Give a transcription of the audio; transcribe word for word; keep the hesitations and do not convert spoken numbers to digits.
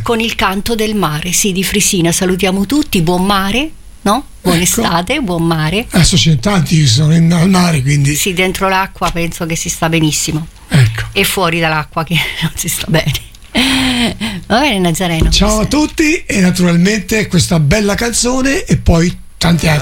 con il canto del mare. Sì, di Frisina salutiamo tutti, buon mare, no? Buon Ecco. estate, buon mare. Adesso c'è tanti che sono in, al mare, quindi Sì, dentro l'acqua penso che si sta benissimo, ecco. e fuori dall'acqua che non si sta bene. Va bene, Nazareno. Ciao a tutti, e naturalmente questa bella canzone e poi tante altre.